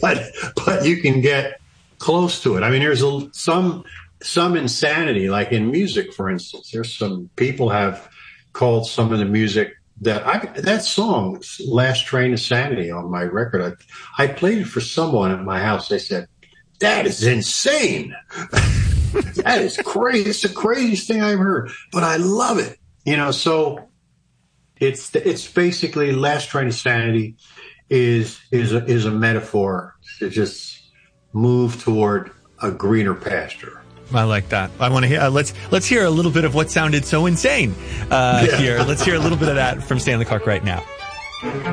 but you can get close to it. I mean, there's some insanity, like in music, for instance. There's some people have called some of the music that song, Last Train to Sanity, on my record. I played it for someone at my house. They said, "That is insane. That is crazy. It's the craziest thing I've heard, but I love it." So it's basically Last Train to Sanity is a metaphor to just move toward a greener pasture. I like that. I want to hear. Let's hear a little bit of what sounded so insane here. Let's hear a little bit of that from Stanley Clarke right now.